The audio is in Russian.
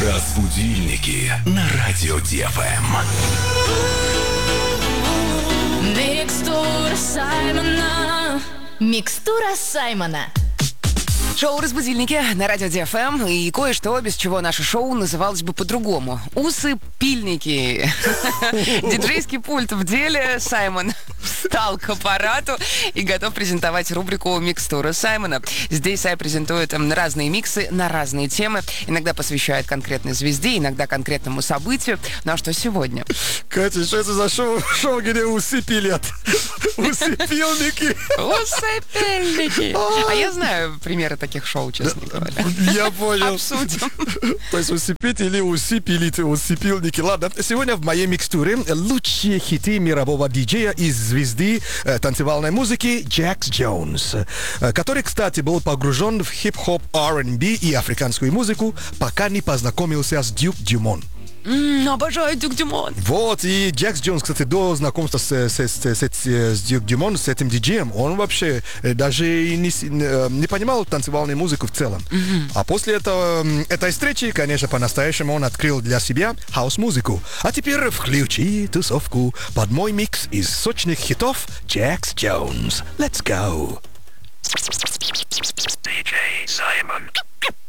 Разбудильники на радио ДФМ. Микстура Саймона. Микстура Саймона. Шоу «Разбудильники» на радио ДФМ. И кое-что, без чего наше шоу называлось бы по-другому. Усыпильники. Диджейский пульт в деле. Саймон встал к аппарату и готов презентовать рубрику «Микстура Саймона». Здесь Сай презентует разные миксы на разные темы. Иногда посвящает конкретной звезде, иногда конкретному событию. Ну а что сегодня? Катя, что это за шоу, где усыпилят? Усыпильники. Усыпильники. А я знаю примеры таких шоу, честно говоря. Я понял. Обсудим. То есть усыпить или усыпилить, усыпильники. Ладно, сегодня в моей микстуре лучшие хиты мирового диджея и звезды танцевальной музыки Джекс Джонс, который, кстати, был погружен в хип-хоп, R&B и африканскую музыку, пока не познакомился с Дюк Дюмон. Обожаю Дюк Дюмон. Вот, и Джекс Джонс, кстати, до знакомства с Дюк Дюмон, с этим диджеем, он вообще даже и не понимал танцевальную музыку в целом. А после этой встречи, конечно, по-настоящему он открыл для себя хаус-музыку. А теперь включи тусовку под мой микс из сочных хитов Джекс Джонс. Let's go! DJ Simon.